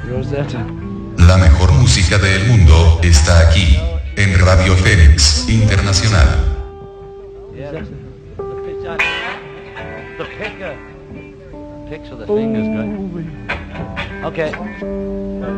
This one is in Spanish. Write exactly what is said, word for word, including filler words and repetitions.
Rosetta. La mejor música del mundo está aquí, en Radio Fénix Internacional. Yeah, the, the pitch on, the picker. Picks with the fingers, good. Okay.